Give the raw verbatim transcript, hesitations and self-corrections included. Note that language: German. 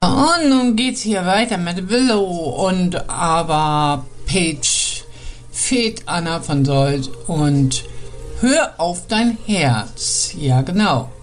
Und nun geht's hier weiter mit Willow und aber Paige fehlt Anna von Sold und hör auf dein Herz. Ja, genau.